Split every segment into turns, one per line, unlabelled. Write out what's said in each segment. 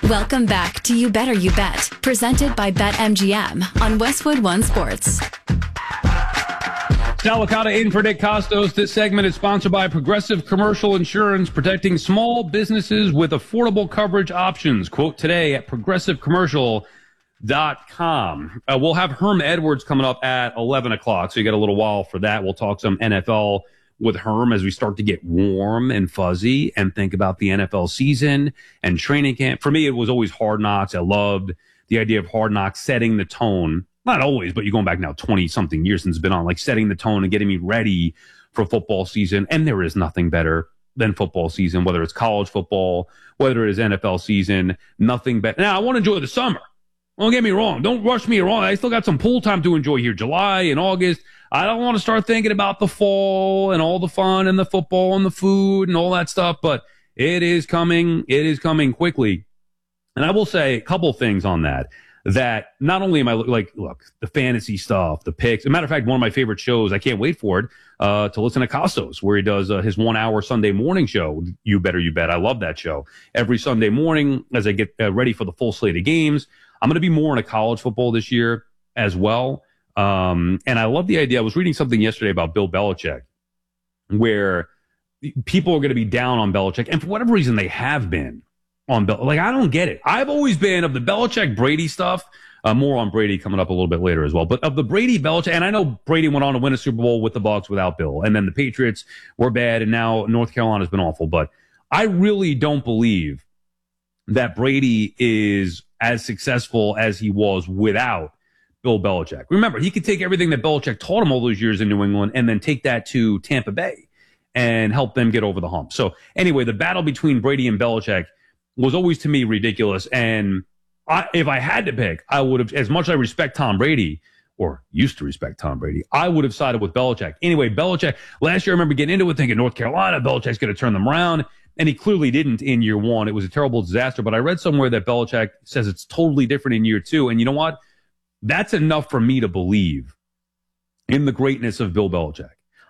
Welcome back to You Better You Bet, presented by BetMGM on Westwood One Sports.
Sal Licata in for Nick Costos. This segment is sponsored by Progressive Commercial Insurance, protecting small businesses with affordable coverage options. Quote today at progressivecommercial.com. We'll have Herm Edwards coming up at 11 o'clock, so you got a little while for that. We'll talk some NFL with Herm as we start to get warm and fuzzy and think about the NFL season and training camp. For me, it was always Hard Knocks. I loved the idea of Hard Knocks setting the tone. Not always, but you're going back now 20-something years since it's been on, like setting the tone and getting me ready for football season. And there is nothing better than football season, whether it's college football, whether it is NFL season, nothing better. Now, I want to enjoy the summer. Don't get me wrong. Don't rush me wrong. I still got some pool time to enjoy here, July and August. I don't want to start thinking about the fall and all the fun and the football and the food and all that stuff, but it is coming. It is coming quickly. And I will say a couple things on that not only am I like, look, the fantasy stuff, the picks. As a matter of fact, one of my favorite shows, I can't wait for it, to listen to Costos, where he does his 1 hour Sunday morning show, You Better You Bet. I love that show. Every Sunday morning as I get ready for the full slate of games. I'm going to be more into college football this year as well. And I love the idea. I was reading something yesterday about Bill Belichick, where people are going to be down on Belichick. And for whatever reason, they have been on Belichick. Like, I don't get it. I've always been of the Belichick-Brady stuff. More on Brady coming up a little bit later as well. But of the Brady-Belichick, and I know Brady went on to win a Super Bowl with the Bucs without Bill. And then the Patriots were bad, and now North Carolina's been awful. But I really don't believe that Brady is as successful as he was without Bill Belichick. Remember, he could take everything that Belichick taught him all those years in New England and then take that to Tampa Bay and help them get over the hump. So anyway, the battle between Brady and Belichick was always to me ridiculous. And if I had to pick, I would have, as much as I respect Tom Brady, or used to respect Tom Brady, I would have sided with Belichick. Anyway, Belichick, last year I remember getting into it thinking North Carolina, Belichick's going to turn them around. And he clearly didn't in year one. It was a terrible disaster. But I read somewhere that Belichick says it's totally different in year two. And you know what? That's enough for me to believe in the greatness of Bill Belichick.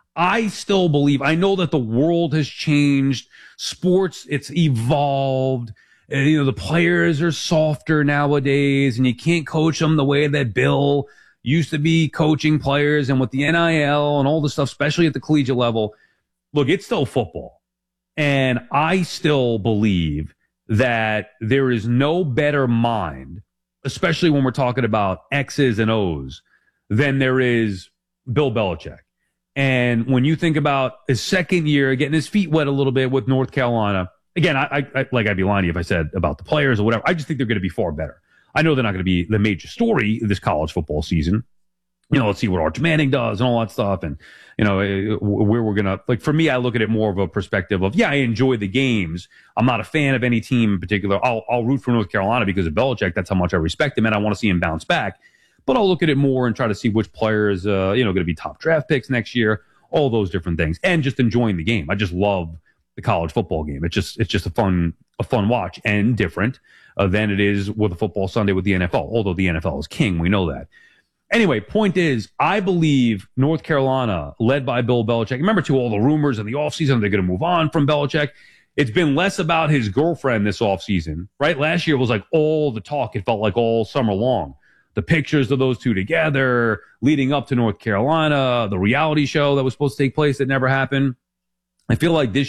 I still believe, I know that the world has changed. Sports, it's evolved. And, the players are softer nowadays, and you can't coach them the way that Bill used to be coaching players, and with the NIL and all the stuff, especially at the collegiate level. Look, it's still football. And I still believe that there is no better mind, especially when we're talking about X's and O's, than there is Bill Belichick. And when you think about his second year, getting his feet wet a little bit with North Carolina, again, I'd be lying to you if I said about the players or whatever. I just think they're going to be far better. I know they're not going to be the major story this college football season. Let's see what Arch Manning does and all that stuff. And, where we're going to, like, for me, I look at it more of a perspective of, I enjoy the games. I'm not a fan of any team in particular. I'll root for North Carolina because of Belichick. That's how much I respect him, and I want to see him bounce back. But I'll look at it more and try to see which players, going to be top draft picks next year, all those different things, and just enjoying the game. I just love the college football game. It's just a fun watch and different than it is with a football Sunday with the NFL, although the NFL is king. We know that. Anyway, point is, I believe North Carolina, led by Bill Belichick, remember too, all the rumors in the offseason, they're going to move on from Belichick. It's been less about his girlfriend this offseason, right? Last year was like all the talk. It felt like all summer long. The pictures of those two together leading up to North Carolina, the reality show that was supposed to take place that never happened. I feel like this